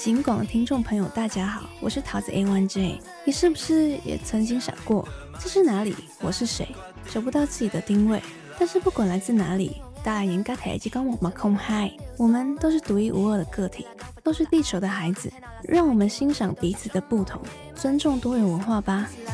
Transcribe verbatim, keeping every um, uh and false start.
警广的听众朋友，大家好，我是桃子 A 一 J。你是不是也曾经想过，这是哪里？我是谁？找不到自己的定位。但是不管来自哪里，大家应该台积跟我们空嗨，我们都是独一无二的个体，都是地球的孩子。让我们欣赏彼此的不同，尊重多元文化吧。